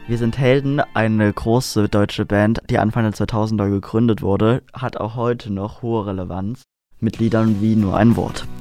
Wir sind Helden, eine große deutsche Band, die Anfang der 2000er gegründet wurde, hat auch heute noch hohe Relevanz mit Liedern wie Nur ein Wort.